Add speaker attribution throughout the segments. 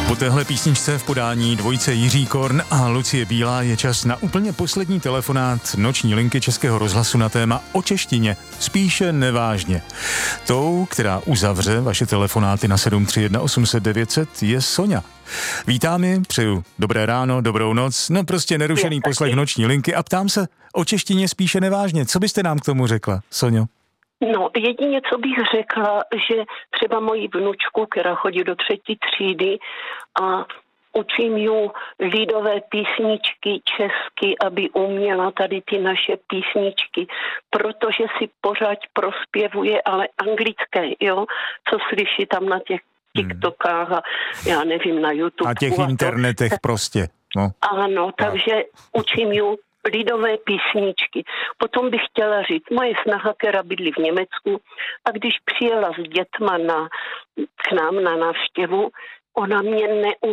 Speaker 1: Po téhle písničce v podání dvojice Jiří Korn a Lucie Bílá je čas na úplně poslední telefonát noční linky Českého rozhlasu na téma o češtině, spíše nevážně. Tou, která uzavře vaše telefonáty na 731 800 900, je Soňa. Vítám ji, přeju dobré ráno, dobrou noc, no prostě nerušený poslech noční linky a ptám se o češtině spíše nevážně. Co byste nám k tomu řekla, Soňo?
Speaker 2: No, jedině, co bych řekla, že třeba moji vnučku, která chodí do 3. třídy a učím ju lidové písničky česky, aby uměla tady ty naše písničky, protože si pořád prospěvuje, ale anglické, jo, co slyší tam na těch TikTokách a já nevím, na YouTube.
Speaker 1: A těch internetech prostě, no.
Speaker 2: Ano, takže učím ju lidové písničky. Potom bych chtěla říct, moje snaha, která bydlí v Německu, a když přijela s dětma k nám na návštěvu, ona mě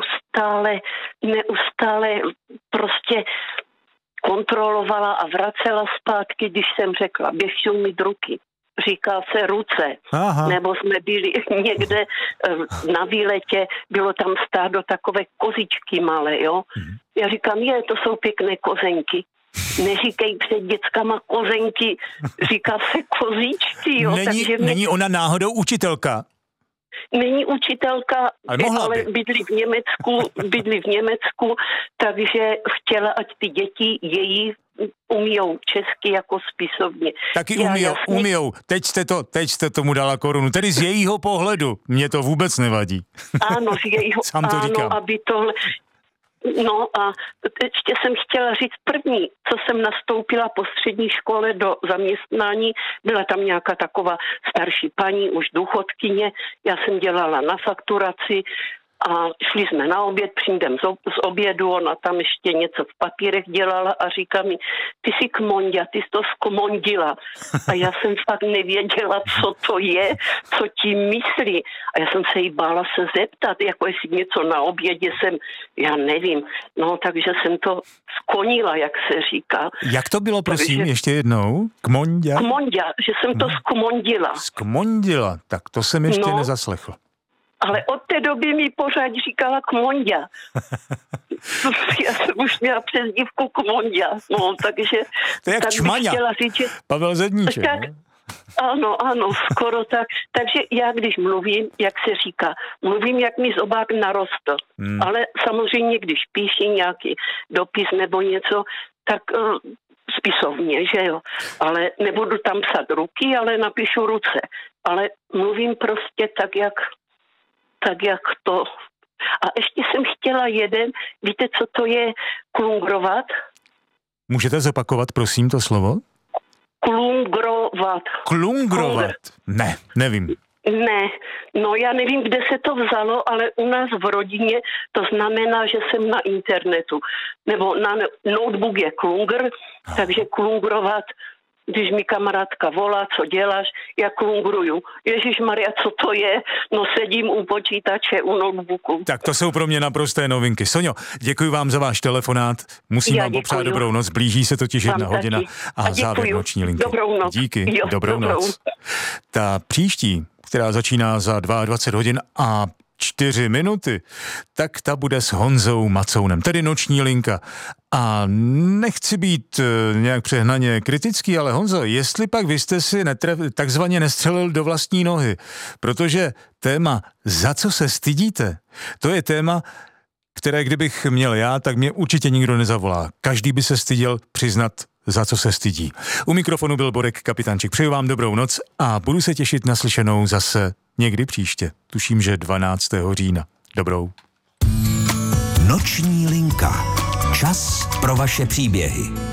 Speaker 2: neustále prostě kontrolovala a vracela zpátky, když jsem řekla, běž si umýt ruky. Říká se ruce. Aha. Nebo jsme byli někde na výletě, bylo tam stádo takové kozičky malé, jo. Já říkám, to jsou pěkné kozenky. Neříkej před dětskama kozenky, říká se kozičky, jo.
Speaker 1: Není ona náhodou učitelka?
Speaker 2: Není učitelka, ale bydlí v Německu, takže chtěla, ať ty děti její umíjou česky jako spisovně.
Speaker 1: Taky umíjou. Teď jste tomu dala korunu. Tedy z jejího pohledu. Mně to vůbec nevadí.
Speaker 2: Ano, z jejího.
Speaker 1: Sám to říkám.
Speaker 2: Aby tohle... No a ještě jsem chtěla říct první, co jsem nastoupila po střední škole do zaměstnání, byla tam nějaká taková starší paní, už důchodkyně, já jsem dělala na fakturaci a šli jsme na oběd, přijdem z obědu, ona tam ještě něco v papírech dělala a říká mi, ty jsi kmonďa, ty jsi to zkmondila. A já jsem fakt nevěděla, co to je, co tím myslí. A já jsem se jí bála se zeptat, jako jestli něco na obědě já nevím. No, takže jsem to skonila, jak se říká.
Speaker 1: Jak to bylo, prosím, ještě jednou? Kmonďa?
Speaker 2: Kmonďa, že jsem to zkmondila.
Speaker 1: Zkmondila, tak to jsem ještě nezaslechl.
Speaker 2: Ale od té doby mi pořád říkala Kmonďa. Já jsem už měla přezdívku Kmonďa. No, takže...
Speaker 1: To je jak Čmaňa. Pavel Zedníček.
Speaker 2: Tak, ano, skoro tak. Takže já, když mluvím, jak se říká, mluvím, jak mi zobák narostl. Ale samozřejmě, když píši nějaký dopis nebo něco, tak... spisovně, že jo. Ale nebudu tam psat ruky, ale napíšu ruce. Ale mluvím prostě tak, jak to. A ještě jsem chtěla víte, co to je klungrovat?
Speaker 1: Můžete zopakovat, prosím, to slovo?
Speaker 2: Klungrovat.
Speaker 1: Klungrovat? Ne, nevím.
Speaker 2: Ne, no já nevím, kde se to vzalo, ale u nás v rodině to znamená, že jsem na internetu. Nebo na notebook je klungr, takže klungrovat, když mi kamarádka volá, co děláš, já klungruju. Ježišmarja, co to je? No sedím u počítače, u notebooku.
Speaker 1: Tak to jsou pro mě naprosté novinky. Soňo, děkuji vám za váš telefonát. Musím vám popřát dobrou noc, blíží se totiž 1 hodina a závěr noční linky.
Speaker 2: Dobrou noc.
Speaker 1: Díky, dobrou noc. Ta příští, která začíná za 22 hodin a 4 minuty, tak ta bude s Honzou Macounem, tedy noční linka. A nechci být nějak přehnaně kritický, ale Honzo, jestli pak vy jste si takzvaně nestřelil do vlastní nohy, protože téma za co se stydíte, to je téma, které kdybych měl já, tak mě určitě nikdo nezavolá. Každý by se styděl přiznat, za co se stydí. U mikrofonu byl Borek Kapitánček. Přeju vám dobrou noc a budu se těšit na slyšenou zase někdy příště. Tuším, že 12. října. Dobrou.
Speaker 3: Noční linka. Čas pro vaše příběhy.